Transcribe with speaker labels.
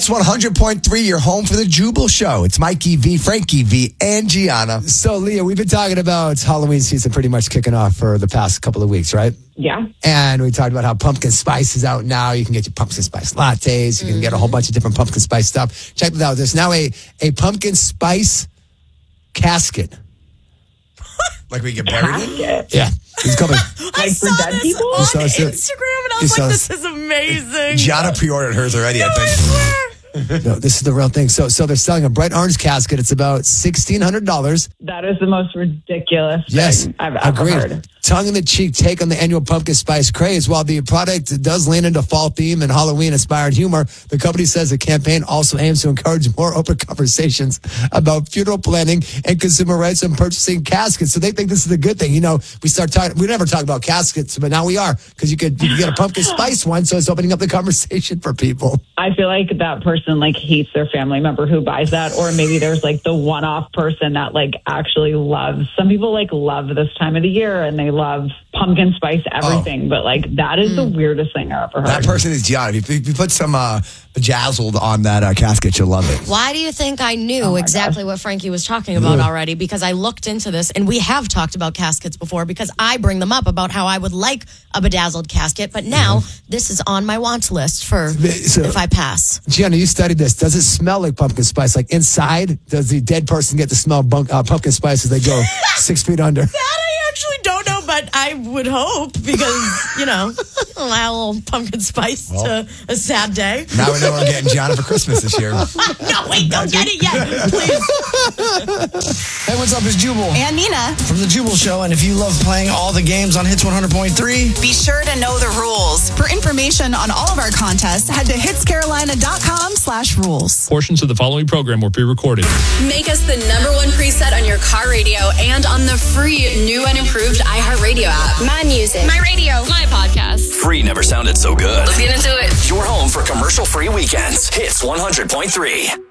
Speaker 1: Hits 100.3, your home for the Jubal Show. It's Mikey V, Frankie V, and Gianna.
Speaker 2: So, Leah, we've been talking about Halloween season pretty much kicking off for the past couple of weeks, right?
Speaker 3: Yeah.
Speaker 2: And we talked about how pumpkin spice is out now. You can get your pumpkin spice lattes. You can get a whole bunch of different pumpkin spice stuff. Check this out. There's now a pumpkin spice casket.
Speaker 1: Like we get buried in?
Speaker 2: Yeah. It's coming.
Speaker 3: Like for dead people?
Speaker 4: on Instagram, and I was like, this is amazing.
Speaker 1: Gianna pre-ordered hers already, I think.
Speaker 2: No, this is the real thing. So they're selling a bright orange casket. It's about $1,600.
Speaker 3: That is the most ridiculous thing I've ever heard.
Speaker 2: Tongue-in-the-cheek take on the annual pumpkin spice craze. While the product does lean into fall theme and Halloween-inspired humor, the company says the campaign also aims to encourage more open conversations about funeral planning and consumer rights and purchasing caskets. So they think this is a good thing. You know, we never talk about caskets, but now we are, because you could get a pumpkin spice one, so it's opening up the conversation for people.
Speaker 3: I feel like that person like hates their family member who buys that, or maybe there's like the one-off person that like actually loves. Some people like love this time of the year and they love pumpkin spice everything, but like that is the weirdest thing I've ever heard.
Speaker 1: That person is Gianna. If you put some bejazzled on that casket, you'll love it.
Speaker 4: Why do you think I knew exactly what Frankie was talking about already? Because I looked into this, and we have talked about caskets before because I bring them up about how I would like a bedazzled casket, but now this is on my want list for if I pass.
Speaker 2: Gianna, you studied this. Does it smell like pumpkin spice? Like inside, does the dead person get to smell pumpkin spice as they go 6 feet under?
Speaker 4: That I actually don't know, but I would hope because, you know, allow a little pumpkin spice to a sad day.
Speaker 1: Now we know we're getting Gianna for Christmas this year.
Speaker 4: No, wait, don't get it yet, please.
Speaker 5: Hey, what's up? It's Jubal.
Speaker 6: And Nina.
Speaker 5: From The Jubal Show. And if you love playing all the games on Hits 100.3,
Speaker 6: Be sure to know the rules. For information on all of our contests, head to hitscarolina.com/rules.
Speaker 7: Portions of the following program were pre-recorded.
Speaker 8: Make us the #1 preset on your car radio and on the free new and improved iHeartRadio app.
Speaker 9: My music.
Speaker 8: My radio. My podcast.
Speaker 10: Free never sounded so good.
Speaker 8: Let's get into it.
Speaker 10: Your home for commercial-free weekends. Hits 100.3.